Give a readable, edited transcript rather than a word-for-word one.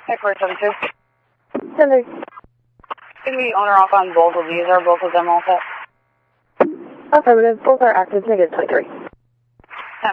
Headquarters 72. Sender. Can we owner off on both of these? Are both of them all set? Affirmative. Both are active. Negative 23.